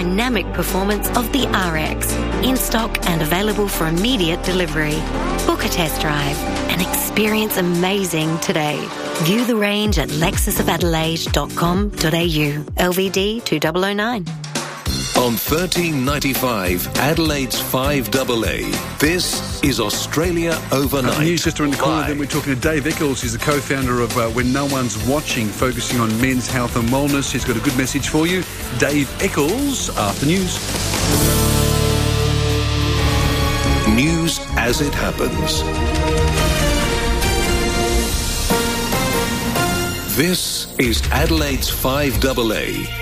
Dynamic performance of the RX, in stock and available for immediate delivery. Book a test drive and experience amazing today. View the range at lexusofadelaide.com.au. LVD 2009. On 1395 Adelaide's 5AA, this is Australia Overnight. News just around the corner, then we're talking to Dave Eccles. He's the co-founder of When No One's Watching, focusing on men's health and wellness. He's got a good message for you. Dave Eccles, after news. News as it happens. This is Adelaide's 5AA.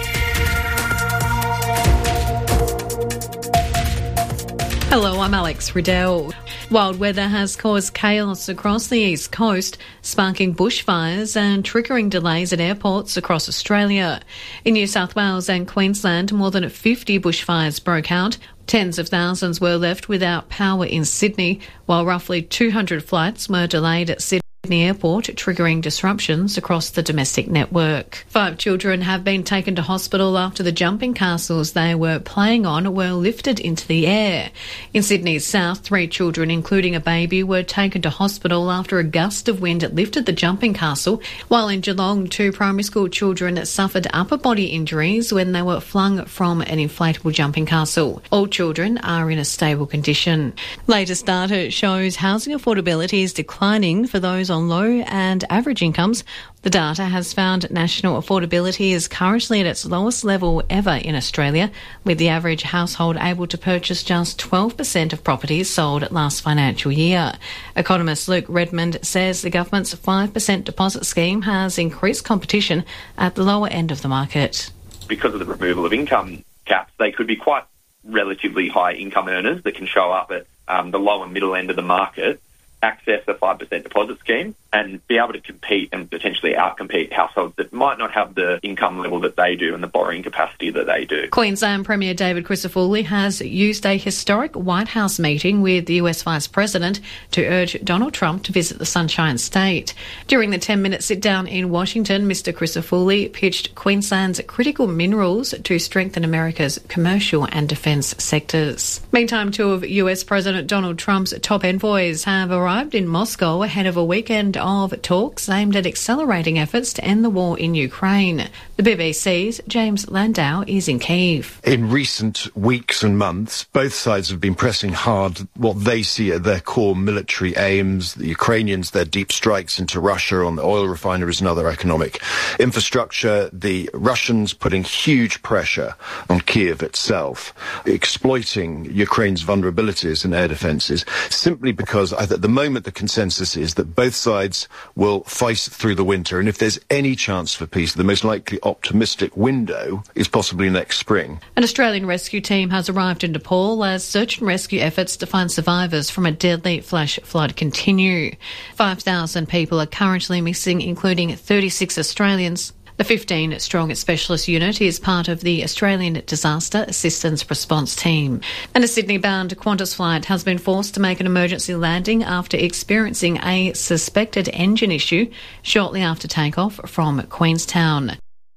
Hello, I'm Alex Riddell. Wild weather has caused chaos across the east coast, sparking bushfires and triggering delays at airports across Australia. In New South Wales and Queensland, more than 50 bushfires broke out. Tens of thousands were left without power in Sydney, while roughly 200 flights were delayed at Sydney Airport, triggering disruptions across the domestic network. 5 children have been taken to hospital after the jumping castles they were playing on were lifted into the air. In Sydney's south, 3 children, including a baby, were taken to hospital after a gust of wind lifted the jumping castle, while in Geelong, 2 primary school children suffered upper body injuries when they were flung from an inflatable jumping castle. All children are in a stable condition. Latest data shows housing affordability is declining for those on low and average incomes. The data has found national affordability is currently at its lowest level ever in Australia, with the average household able to purchase just 12% of properties sold last financial year. Economist Luke Redmond says the government's 5% deposit scheme has increased competition at the lower end of the market. Because of the removal of income caps, they could be quite relatively high income earners that can show up at the low and middle end of the market, access a 5% deposit scheme and be able to compete and potentially outcompete households that might not have the income level that they do and the borrowing capacity that they do. Queensland Premier David Crisafulli has used a historic White House meeting with the US Vice President to urge Donald Trump to visit the Sunshine State. During the 10-minute sit-down in Washington, Mr Crisafulli pitched Queensland's critical minerals to strengthen America's commercial and defence sectors. Meantime, 2 of US President Donald Trump's top envoys have arrived in Moscow ahead of a weekend of talks aimed at accelerating efforts to end the war in Ukraine. The BBC's James Landau is in Kyiv. In recent weeks and months, both sides have been pressing hard what they see are their core military aims. The Ukrainians, their deep strikes into Russia on the oil refineries and other economic infrastructure. The Russians putting huge pressure on Kyiv itself, exploiting Ukraine's vulnerabilities in air defences, simply because at the moment the consensus is that both sides will fight through the winter, and if there's any chance for peace, the most likely optimistic window is possibly next spring. An Australian rescue team has arrived in Nepal as search and rescue efforts to find survivors from a deadly flash flood continue. 5,000 people are currently missing, including 36 Australians. The 15-strong specialist unit is part of the Australian Disaster Assistance Response Team. And a Sydney-bound Qantas flight has been forced to make an emergency landing after experiencing a suspected engine issue shortly after takeoff from Queenstown.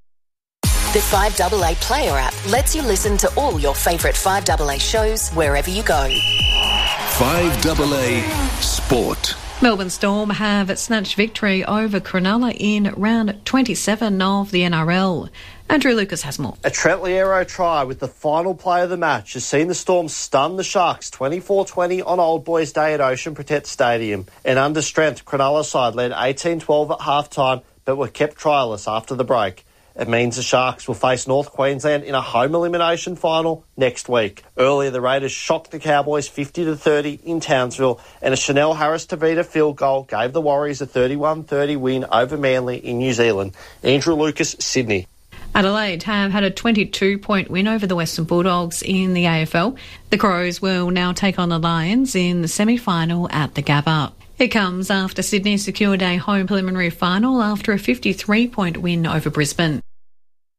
The 5AA Player app lets you listen to all your favourite 5AA shows wherever you go. 5AA Sport. Melbourne Storm have snatched victory over Cronulla in round 27 of the NRL. Andrew Lucas has more. A Trent Liero try with the final play of the match has seen the Storm stun the Sharks 24-20 on Old Boys Day at Ocean Protect Stadium. An under-strength Cronulla side led 18-12 at half-time but were kept tryless after the break. It means the Sharks will face North Queensland in a home elimination final next week. Earlier, the Raiders shocked the Cowboys 50-30 in Townsville, and a Chanel Harris-Tavita field goal gave the Warriors a 31-30 win over Manly in New Zealand. Andrew Lucas, Sydney. Adelaide have had a 22-point win over the Western Bulldogs in the AFL. The Crows will now take on the Lions in the semi-final at the Gabba. It comes after Sydney secured a home preliminary final after a 53-point win over Brisbane.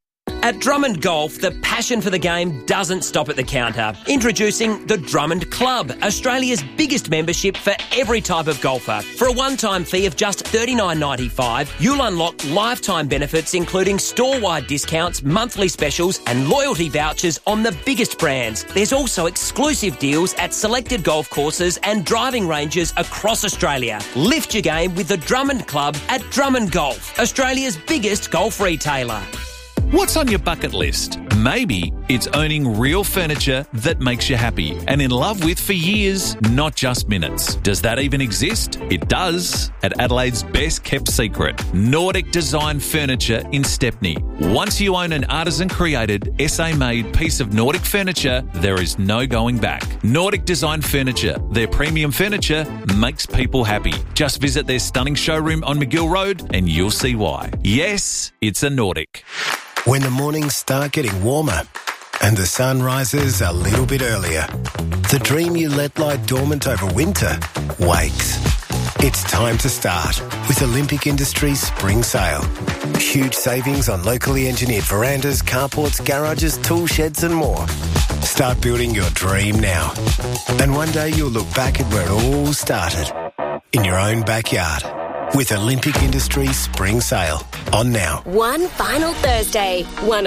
At Drummond Golf, the passion for the game doesn't stop at the counter. Introducing the Drummond Club, Australia's biggest membership for every type of golfer. For a one-time fee of just $39.95, you'll unlock lifetime benefits including store-wide discounts, monthly specials and loyalty vouchers on the biggest brands. There's also exclusive deals at selected golf courses and driving ranges across Australia. Lift your game with the Drummond Club at Drummond Golf, Australia's biggest golf retailer. What's on your bucket list? Maybe it's owning real furniture that makes you happy and in love with for years, not just minutes. Does that even exist? It does. At Adelaide's best kept secret, Nordic Design Furniture in Stepney. Once you own an artisan-created, SA-made piece of Nordic furniture, there is no going back. Nordic Design Furniture. Their premium furniture makes people happy. Just visit their stunning showroom on McGill Road and you'll see why. Yes, it's a Nordic. When the mornings start getting warmer and the sun rises a little bit earlier, the dream you let lie dormant over winter wakes. It's time to start with Olympic Industries Spring Sale. Huge savings on locally engineered verandas, carports, garages, tool sheds and more. Start building your dream now. And one day you'll look back at where it all started, in your own backyard. With Olympic Industries Spring Sale on now. One final Thursday,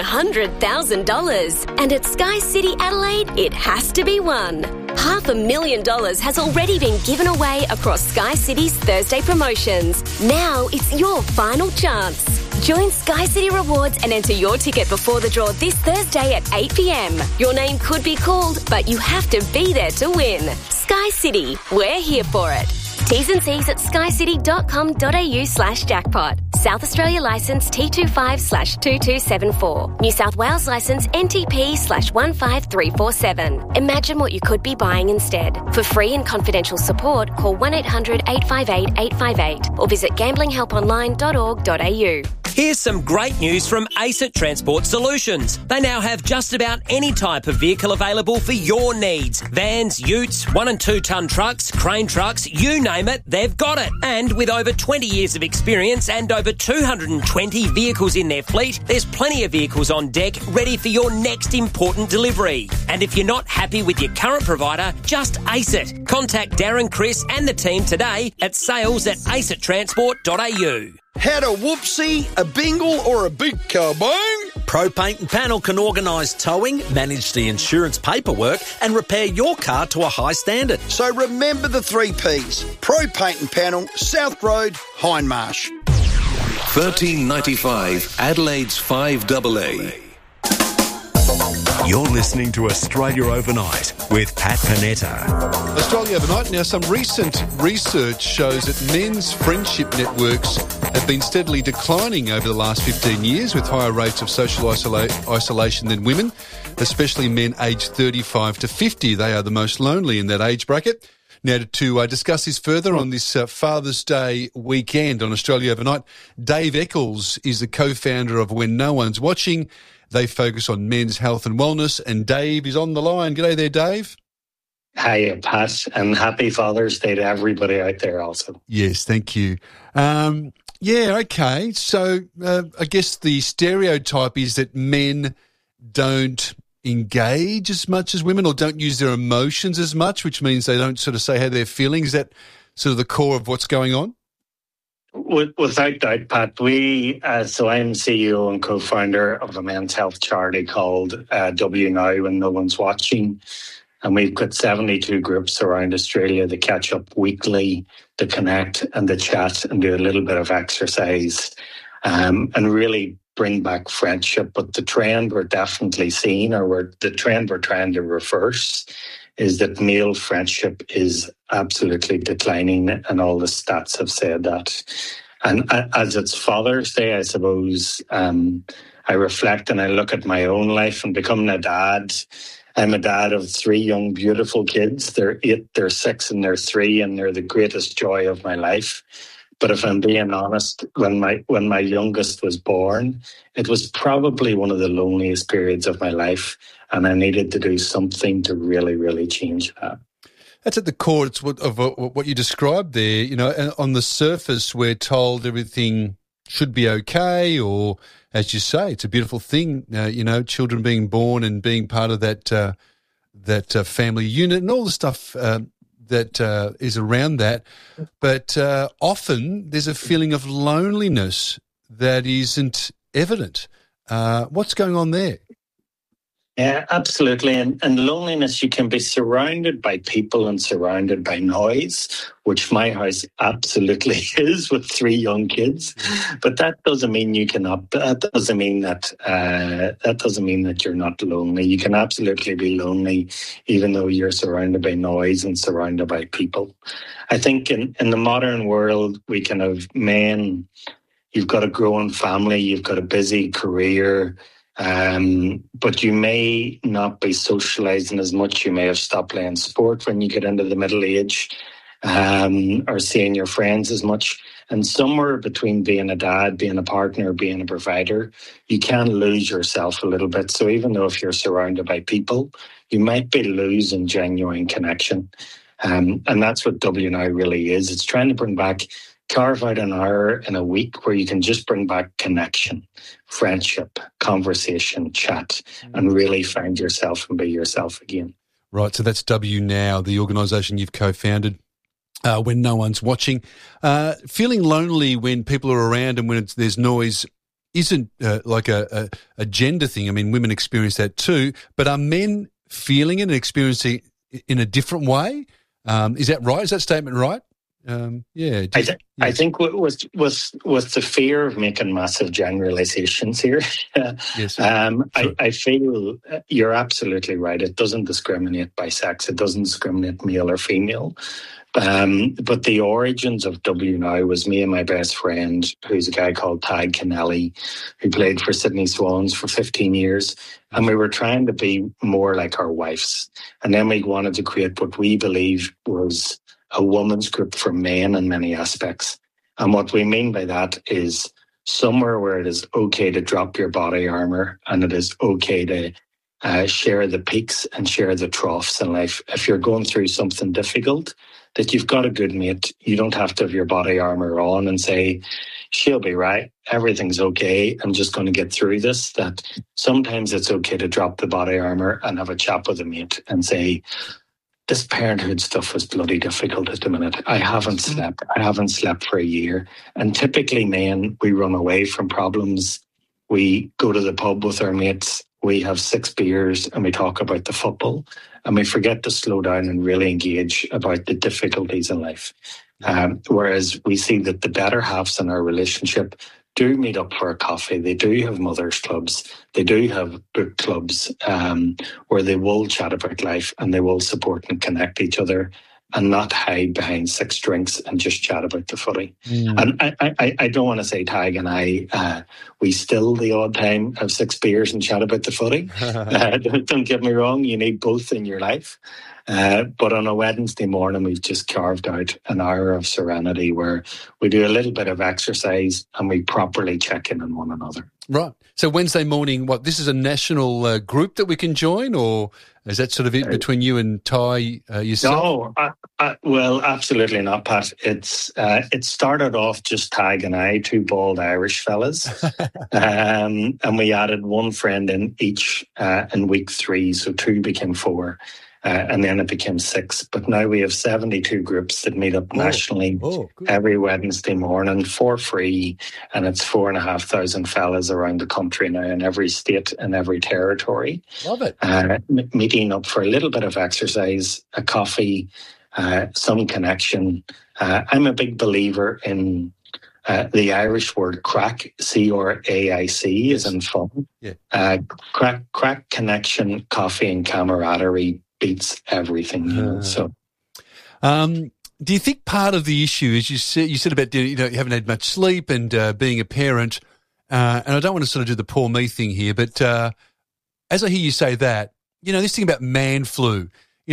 $100,000. And at Sky City Adelaide, it has to be won. $500,000 has already been given away across Sky City's Thursday promotions. Now it's your final chance. Join Sky City Rewards and enter your ticket before the draw this Thursday at 8 p.m. Your name could be called, but you have to be there to win. Sky City, we're here for it. T's and C's at skycity.com.au/jackpot. South Australia licence T25/2274. New South Wales licence NTP/15347. Imagine what you could be buying instead. For free and confidential support, call 1-800-858-858 or visit gamblinghelponline.org.au. Here's some great news from ASIT Transport Solutions. They now have just about any type of vehicle available for your needs. Vans, utes, 1 and 2 tonne trucks, crane trucks, you name it, they've got it. And with over 20 years of experience and over 220 vehicles in their fleet, there's plenty of vehicles on deck ready for your next important delivery. And if you're not happy with your current provider, just ace it. Contact Darren, Chris and the team today at sales@acittransport.au. Had a whoopsie, a bingle or a big kaboom? Pro Paint and Panel can organise towing, manage the insurance paperwork and repair your car to a high standard. So remember the 3 Ps. Pro Paint and Panel, South Road, Hindmarsh. 1395 Adelaide's 5AA. You're listening to Australia Overnight with Pat Panetta. Australia Overnight. Now, some recent research shows that men's friendship networks have been steadily declining over the last 15 years, with higher rates of social isolation than women, especially men aged 35 to 50. They are the most lonely in that age bracket. Now, to discuss this further on this Father's Day weekend on Australia Overnight, Dave Eccles is the co-founder of When No One's Watching. They focus on men's health and wellness, and Dave is on the line. G'day there, Dave. Hey, Pat, and happy Father's Day to everybody out there also. Yes, thank you. Okay. So I guess the stereotype is that men don't engage as much as women or don't use their emotions as much, which means they don't sort of say how they're feeling. Is that sort of the core of what's going on? Without doubt, Pat, so I'm CEO and co-founder of a men's health charity called W Now When No One's Watching. And we've got 72 groups around Australia that catch up weekly, to connect and to chat and do a little bit of exercise and really bring back friendship. But the trend we're definitely seeing, the trend we're trying to reverse, is that male friendship is absolutely declining, and all the stats have said that. And as it's Father's Day, I suppose I reflect and I look at my own life and becoming a dad. I'm a dad of 3 young, beautiful kids. They're 8, they're 6, and they're 3, and they're the greatest joy of my life. But if I'm being honest, when my youngest was born, it was probably one of the loneliest periods of my life, and I needed to do something to really, really change that. That's at the core of what you described there. You know, and on the surface, we're told everything should be okay, or as you say, it's a beautiful thing, children being born and being part of that family unit and all the stuff that is around that. But often there's a feeling of loneliness that isn't evident. What's going on there? Yeah, absolutely. And loneliness, you can be surrounded by people and surrounded by noise, which my house absolutely is with 3 young kids. But that doesn't mean you cannot. That doesn't mean that you're not lonely. You can absolutely be lonely, even though you're surrounded by noise and surrounded by people. I think in the modern world, we can have men. You've got a growing family. You've got a busy career. But you may not be socialising as much. You may have stopped playing sport when you get into the middle age, or seeing your friends as much. And somewhere between being a dad, being a partner, being a provider, you can lose yourself a little bit. So even though if you're surrounded by people, you might be losing genuine connection. And that's what WNOW really is. It's trying to carve out an hour in a week where you can just bring back connection, friendship, conversation, chat, and really find yourself and be yourself again. Right, so that's WNOW, the organisation you've co-founded, when no one's watching. Feeling lonely when people are around and when there's noise isn't like a gender thing. I mean, women experience that too, but are men feeling it and experiencing it in a different way? Is that right? Is that statement right? I think with the fear of making massive generalizations here, yes, I feel you're absolutely right. It doesn't discriminate by sex. It doesn't discriminate male or female. But the origins of WNOW was me and my best friend, who's a guy called Tadhg Kennelly, who played for Sydney Swans for 15 years. And we were trying to be more like our wives. And then we wanted to create what we believed was a woman's group for men in many aspects. And what we mean by that is somewhere where it is okay to drop your body armour and it is okay to share the peaks and share the troughs in life. If you're going through something difficult, that you've got a good mate, you don't have to have your body armour on and say, she'll be right, everything's okay, I'm just going to get through this. That sometimes it's okay to drop the body armour and have a chat with a mate and say, this parenthood stuff is bloody difficult at the minute. I haven't slept for a year. And typically men, we run away from problems. We go to the pub with our mates. We have 6 beers and we talk about the football. And we forget to slow down and really engage about the difficulties in life. Whereas we see that the better halves in our relationship do meet up for a coffee. They do have mothers clubs. They do have book clubs where they will chat about life and they will support and connect each other and not hide behind 6 drinks and just chat about the footy. And I don't want to say Tadhg and I, we still the odd time have 6 beers and chat about the footy. Don't get me wrong, you need both in your life. But on a Wednesday morning, we've just carved out an hour of serenity where we do a little bit of exercise and we properly check in on one another. Right. So Wednesday morning, this is a national group that we can join, or is that sort of it between you and Ty yourself? No, well, absolutely not, Pat. It started off just Tadhg and I, 2 bald Irish fellas, and we added 1 friend in each in week 3, so 2 became 4. And then it became 6. But now we have 72 groups that meet up nationally every Wednesday morning for free. And it's 4,500 fellas around the country now in every state and every territory. Love it. Meeting up for a little bit of exercise, a coffee, some connection. I'm a big believer in the Irish word crack, C-R-A-I-C, is in fun. Yeah. Crack, connection, coffee and camaraderie beats everything. So, do you think part of the issue is you said about you haven't had much sleep and being a parent, and I don't want to sort of do the poor me thing here, but as I hear you say that, this thing about man flu,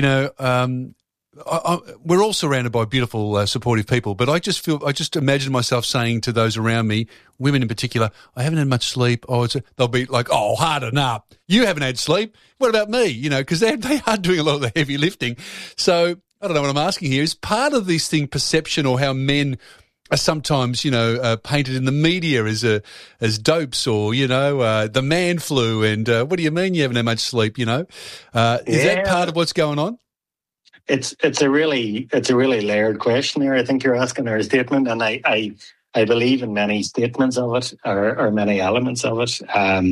we're all surrounded by beautiful, supportive people, but I just imagine myself saying to those around me, women in particular, I haven't had much sleep. They'll be like, oh, harden up. You haven't had sleep. What about me? Because they are doing a lot of the heavy lifting. So I don't know what I'm asking here. Is part of this thing perception or how men are sometimes, painted in the media as dopes or, the man flu and what do you mean you haven't had much sleep, Is that part of what's going on? It's a really layered question here. I think you're asking our statement, and I believe in many statements of it or many elements of it.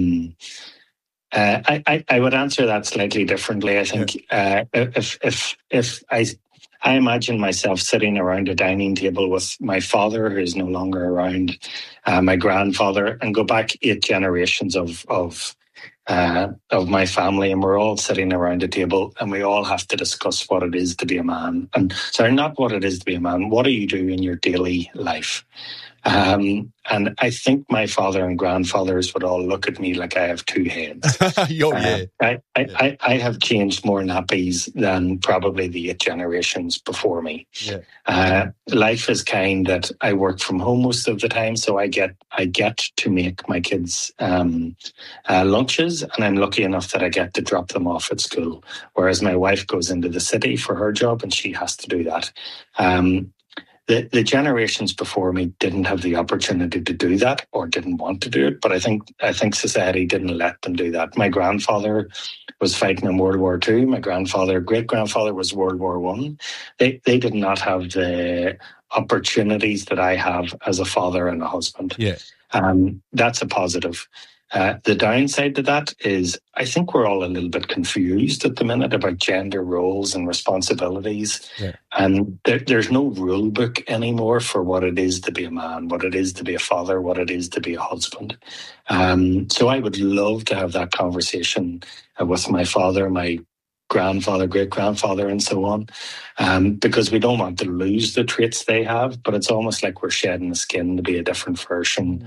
I would answer that slightly differently. I think if I imagine myself sitting around a dining table with my father, who is no longer around, my grandfather, and go back 8 generations of my family, and we're all sitting around a table, and we all have to discuss what it is to be a man. And sorry, not what it is to be a man. What do you do in your daily life? And I think my father and grandfathers would all look at me like I have 2 heads. I have changed more nappies than probably the 8 generations before me. Life is kind that I work from home most of the time, so I get to make my kids lunches, and I'm lucky enough that I get to drop them off at school, whereas my wife goes into the city for her job and she has to do that. The generations before me didn't have the opportunity to do that or didn't want to do it, but I think society didn't let them do that. My grandfather was fighting in World War II. My great-grandfather was World War I. They did not have the opportunities that I have as a father and a husband. That's a positive. The downside to that is I think we're all a little bit confused at the minute about gender roles and responsibilities. And there's no rule book anymore for what it is to be a man, what it is to be a father, what it is to be a husband. So I would love to have that conversation with my father, my grandfather, great-grandfather, and so on, because we don't want to lose the traits they have, but it's almost like we're shedding the skin to be a different version.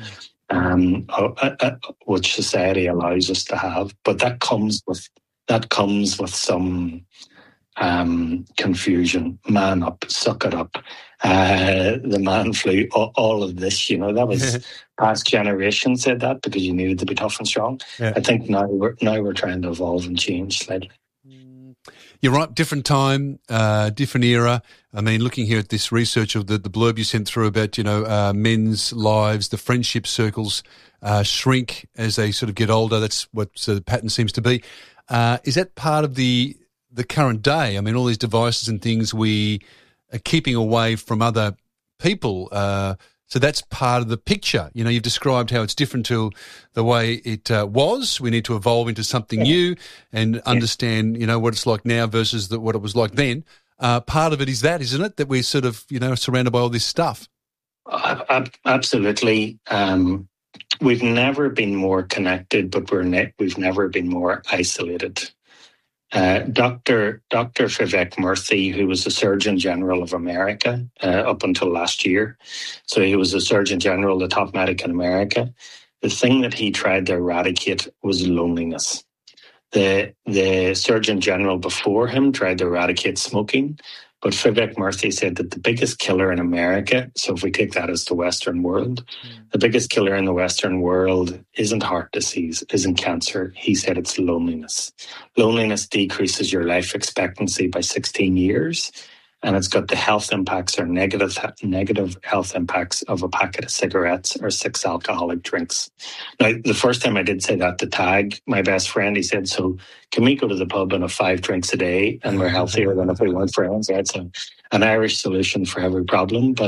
Which society allows us to have, but that comes with some confusion. Man up, suck it up. The man flu, all of this, that was past generations said that because you needed to be tough and strong. I think now we're trying to evolve and change slightly. You're right, different time, different era. I mean, looking here at this research of the blurb you sent through about, men's lives, the friendship circles shrink as they sort of get older. That's what the pattern seems to be. Is that part of the current day? I mean, all these devices and things we are keeping away from other people. So that's part of the picture. You've described how it's different to the way it was. We need to evolve into something new and understand, what it's like now versus what it was like then. Part of it is that, isn't it? That we're sort of, surrounded by all this stuff. Absolutely. We've never been more connected, but we've never been more isolated. Dr. Vivek Murthy, who was the Surgeon General of America up until last year, so he was the Surgeon General, the top medic in America. The thing that he tried to eradicate was loneliness. The Surgeon General before him tried to eradicate smoking, but Vivek Murthy said that the biggest killer in America, so if we take that as the Western world, the biggest killer in the Western world isn't heart disease, isn't cancer. He said it's loneliness. Loneliness decreases your life expectancy by 16 years, and it's got the health impacts or negative health impacts of a packet of cigarettes or 6 alcoholic drinks. Now, the first time I did say that to Tag, my best friend, he said, so can we go to the pub and have 5 drinks a day and we're healthier than if we weren't friends? Right? So an Irish solution for every problem. But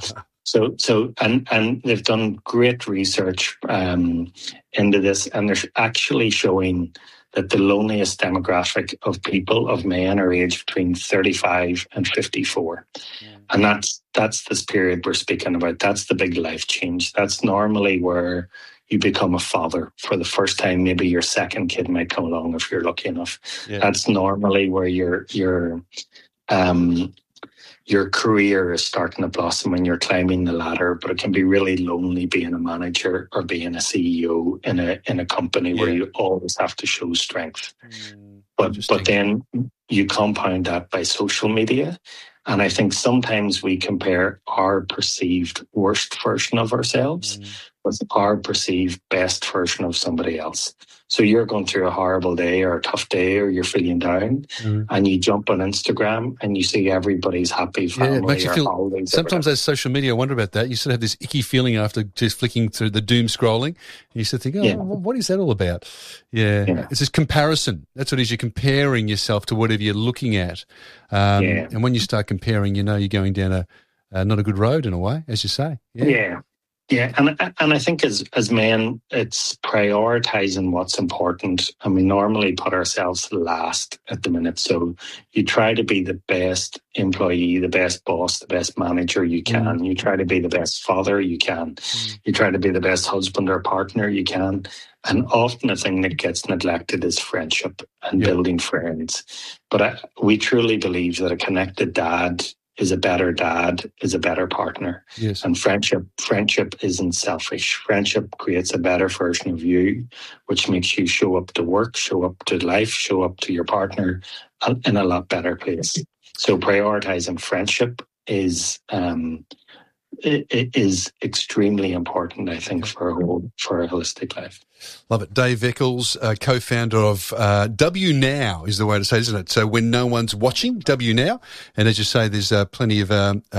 and they've done great research into this, and they're actually showing that the loneliest demographic of people, of men, are aged between 35 and 54. And that's this period we're speaking about. That's the big life change. That's normally where you become a father for the first time. Maybe your second kid might come along if you're lucky enough. That's normally where your career is starting to blossom when you're climbing the ladder, but it can be really lonely being a manager or being a CEO in a company where you always have to show strength. But then you compound that by social media. And I think sometimes we compare our perceived worst version of ourselves with our perceived best version of somebody else. So you're going through a horrible day or a tough day or you're feeling down and you jump on Instagram and you see everybody's happy family. Yeah, it makes you feel, holidays. sometimes as social media, I wonder about that. You sort of have this icky feeling after just flicking through the doom scrolling. And you sort of think, what is that all about? Yeah. It's this comparison. That's what it is. You're comparing yourself to whatever you're looking at. And when you start comparing, you know you're going down not a good road in a way, as you say. Yeah, and I think as men, it's prioritising what's important, and we normally put ourselves last at the minute. So you try to be the best employee, the best boss, the best manager you can. You try to be the best father you can. You try to be the best husband or partner you can. And often a thing that gets neglected is friendship and building friends. But we truly believe that a connected dad is a better partner. Yes. And friendship isn't selfish. Friendship creates a better version of you, which makes you show up to work, show up to life, show up to your partner in a lot better place. So prioritizing friendship is extremely important, I think, for a holistic life. Love it. Dave Eccles, co-founder of W Now is the way to say, isn't it? So when no one's watching, W Now. And as you say, there's plenty of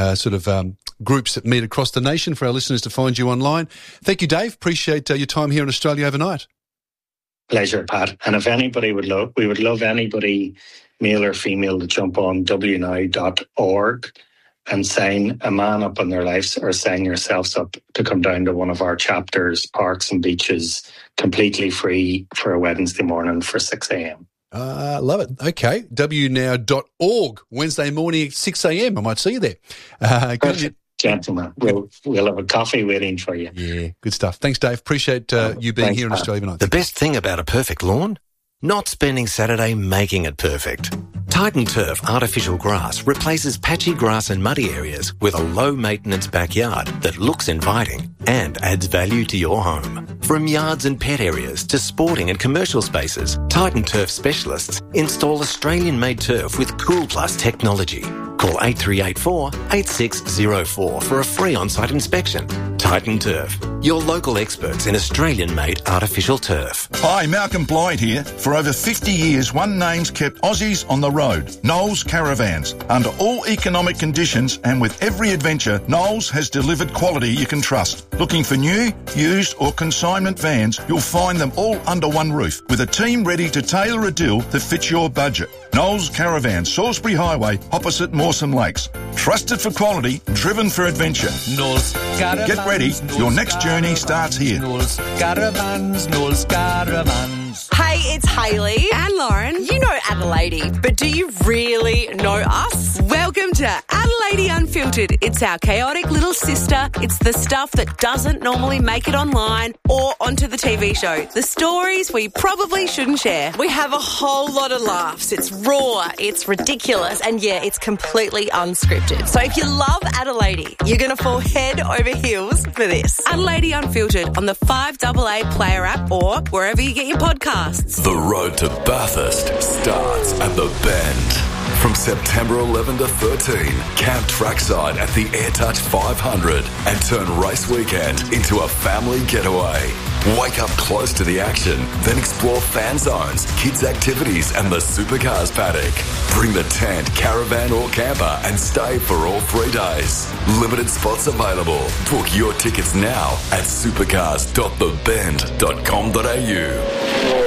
groups that meet across the nation for our listeners to find you online. Thank you, Dave. Appreciate your time here in Australia overnight. Pleasure, Pat. And if anybody we would love anybody, male or female, to jump on wnow.org and sign a man up in their lives or sign yourselves up to come down to one of our chapters, parks and beaches, completely free for a Wednesday morning for 6 a.m. Love it. Okay. wnow.org, Wednesday morning at 6 a.m. I might see you there. Perfect, gentlemen. We'll have a coffee waiting for you. Yeah, good stuff. Thanks, Dave. Appreciate you being here in Australia tonight. The best thing about a perfect lawn? Not spending Saturday making it perfect. Titan Turf Artificial Grass replaces patchy grass and muddy areas with a low-maintenance backyard that looks inviting and adds value to your home. From yards and pet areas to sporting and commercial spaces, Titan Turf specialists install Australian-made turf with Cool Plus technology. Call 8384 8604 for a free on-site inspection. Titan Turf, your local experts in Australian-made artificial turf. Hi, Malcolm Blyde here. For over 50 years, one name's kept Aussies on the road, Knowles Caravans. Under all economic conditions and with every adventure, Knowles has delivered quality you can trust. Looking for new, used or consignment vans, you'll find them all under one roof with a team ready to tailor a deal that fits your budget. Knowles Caravans, Salisbury Highway, opposite Mawson Lakes. Trusted for quality, driven for adventure. Knowles Caravans. Get ready, your next journey starts here. Knowles Caravans, Knowles Caravans. Hey, it's Hayley and Lauren. You know Adelaide, but do you really know us? Welcome to Adelaide Unfiltered. It's our chaotic little sister. It's the stuff that doesn't normally make it online or onto the TV show. The stories we probably shouldn't share. We have a whole lot of laughs. It's raw, it's ridiculous, and yeah, it's completely unscripted. So if you love Adelaide, you're going to fall head over heels for this. Adelaide Unfiltered on the 5AA Player app or wherever you get your podcasts. The road to Bathurst starts at the Bend. From September 11 to 13, camp trackside at the AirTouch 500 and turn race weekend into a family getaway. Wake up close to the action, then explore fan zones, kids' activities and the supercars paddock. Bring the tent, caravan or camper and stay for all 3 days. Limited spots available. Book your tickets now at supercars.thebend.com.au.